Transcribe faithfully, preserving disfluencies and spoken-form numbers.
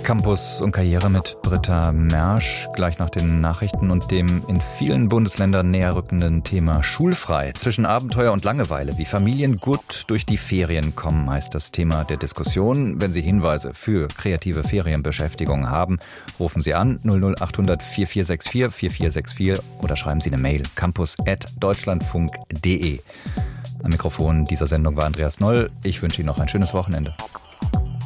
Campus und Karriere mit Britta Mersch, gleich nach den Nachrichten und dem in vielen Bundesländern näher rückenden Thema schulfrei. Zwischen Abenteuer und Langeweile, wie Familien gut durch die Ferien kommen, heißt das Thema der Diskussion. Wenn Sie Hinweise für kreative Ferienbeschäftigung haben, rufen Sie an null null acht hundert vier vier sechs vier vier vier sechs vier oder schreiben Sie eine Mail campus at deutschlandfunk punkt de. Am Mikrofon dieser Sendung war Andreas Noll. Ich wünsche Ihnen noch ein schönes Wochenende.